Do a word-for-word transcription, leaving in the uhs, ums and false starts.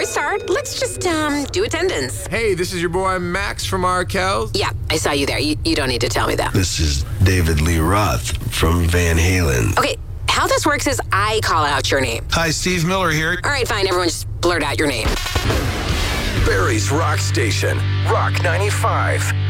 start. Let's just, um, do attendance. Hey, this is your boy Max from Arkells. Yeah, I saw you there. You, you don't need to tell me that. This is David Lee Roth from Van Halen. Okay, how this works is I call out your name. Hi, Steve Miller here. All right, fine. Everyone just blurt out your name. Barrie's Rock Station, Rock ninety-five.